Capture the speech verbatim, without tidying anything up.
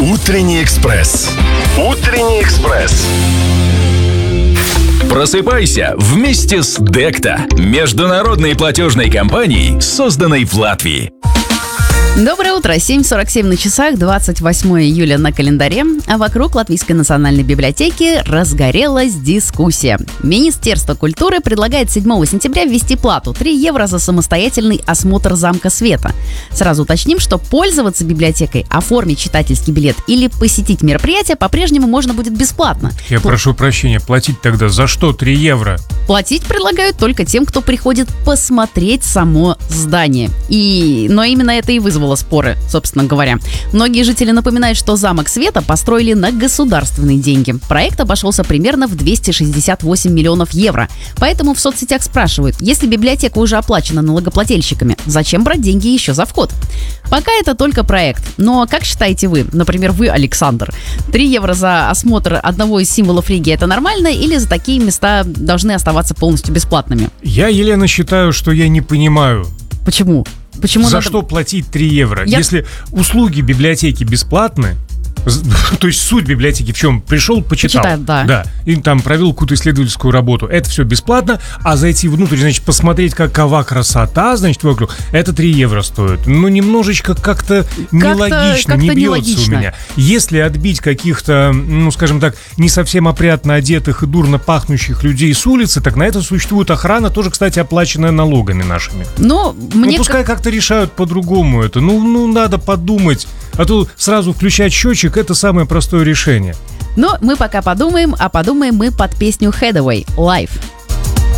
Утренний экспресс. Утренний экспресс. Просыпайся вместе с Декта, международной платежной компанией, созданной в Латвии. Доброе утро, семь сорок семь на часах, двадцать восьмое июля на календаре, а вокруг Латвийской национальной библиотеки разгорелась дискуссия. Министерство культуры предлагает седьмого сентября ввести плату три евро за самостоятельный осмотр Замка Света. Сразу уточним, что пользоваться библиотекой, оформить читательский билет или посетить мероприятие по-прежнему можно будет бесплатно. Я П- прошу прощения, платить тогда за что три евро? Платить предлагают только тем, кто приходит посмотреть само здание. И... Но именно это и вызвало споры, собственно говоря. Многие жители напоминают, что Замок Света построили на государственные деньги. Проект обошелся примерно в двести шестьдесят восемь миллионов евро. Поэтому в соцсетях спрашивают, если библиотека уже оплачена налогоплательщиками, зачем брать деньги еще за вход? Пока это только проект. Но как считаете вы, например, вы, Александр, три евро за осмотр одного из символов Риги — это нормально, или за такие места должны оставаться полностью бесплатными? Я, Елена, считаю, что я не понимаю. Почему? Почему За надо... что платить три евро? Я... Если услуги библиотеки бесплатны, то есть суть библиотеки в чем? Пришел, почитал. Почитает, да. Да. И там провел какую-то исследовательскую работу. Это все бесплатно, а зайти внутрь, значит, посмотреть, какова красота, значит, вокруг, это три евро стоит. Ну, немножечко как-то, как-то нелогично, как-то не бьется нелогично. У меня. Если отбить каких-то, ну, скажем так, не совсем опрятно одетых и дурно пахнущих людей с улицы, так на это существует охрана, тоже, кстати, оплаченная налогами нашими. Но мне ну, пускай как... как-то решают по-другому это. Ну, ну, надо подумать. А то сразу включать счетчик — это самое простое решение. Но мы пока подумаем, а подумаем мы под песню Hathaway «Life».